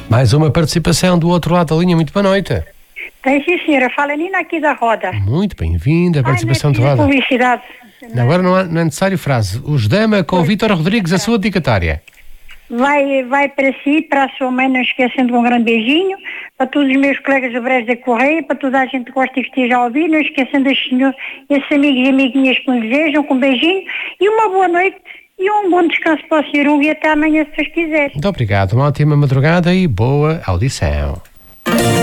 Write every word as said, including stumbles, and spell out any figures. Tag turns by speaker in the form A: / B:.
A: Mais uma participação do outro lado da linha. Muito boa noite.
B: Tem sim, senhora. Fala Nina aqui da Roda.
A: Muito bem-vinda à participação de Roda.
B: Publicidade.
A: Agora não, há, não é necessário frase. Os Dama com o Vítor Rodrigues, a sua dedicatória.
B: Vai, vai para si, para a sua mãe, não esquecendo um grande beijinho, para todos os meus colegas do Brejo da Correia, para toda a gente que gosta e que esteja a ouvir, não esquecendo os senhores, esses amigos e amiguinhas que me desejam, com um beijinho e uma boa noite e um bom descanso para o senhor Hugo e até amanhã, se Deus quiser.
A: Muito obrigado, uma ótima madrugada e boa audição.